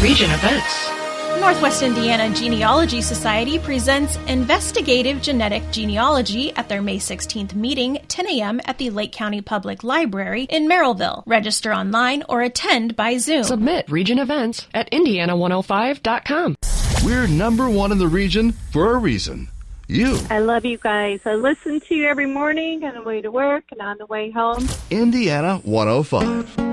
Region Events. Northwest Indiana Genealogy Society presents Investigative Genetic Genealogy at their May 16th meeting, 10 a.m. at the Lake County Public Library in Merrillville. Register online or attend by Zoom. Submit Region Events at Indiana105.com. We're number one in the region for a reason. You. I love you guys. I listen to you every morning on the way to work and on the way home. Indiana 105.